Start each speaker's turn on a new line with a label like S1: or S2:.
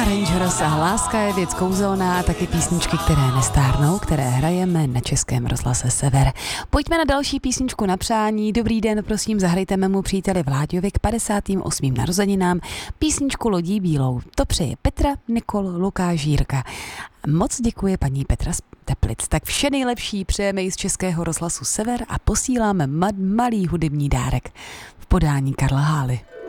S1: Rangers a Láska je věc kouzelná a taky písničky, které nestárnou, které hrajeme na Českém rozhlase Sever. Pojďme na další písničku na přání. Dobrý den, prosím, zahrajte mému příteli Vláďovi k 58. narozeninám písničku Lodí bílou. To přeje Petra, Nikol, Lukáš, Jirka. Moc děkuje paní Petra z Teplic. Tak vše nejlepší přejeme i z Českého rozhlasu Sever a posíláme malý hudební dárek v podání Karla Hály.